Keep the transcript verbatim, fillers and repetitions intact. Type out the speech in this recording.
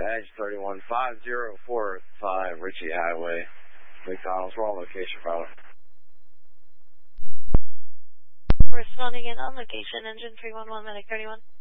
Edge thirty-one five zero four five, Ritchie Highway, McDonald's, we're on location, pilot. Responding in on location, engine three one one, medic thirty-one.